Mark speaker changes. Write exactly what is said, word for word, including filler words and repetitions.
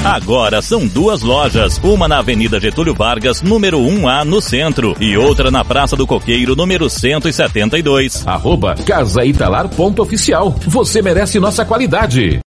Speaker 1: Agora são duas lojas, uma na Avenida Getúlio Vargas, número um A, no centro, e outra na Praça do Coqueiro, número cento e setenta e dois.
Speaker 2: Arroba Casa Italar ponto oficial. Você merece nossa qualidade.